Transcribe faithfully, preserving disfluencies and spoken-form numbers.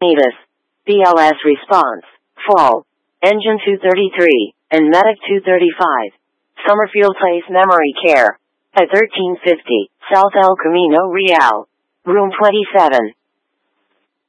Nevis, B L S Response, Fall, Engine two thirty-three, and Medic two thirty-five. Summerfield Place Memory Care, at thirteen fifty, South El Camino Real, Room twenty-seven.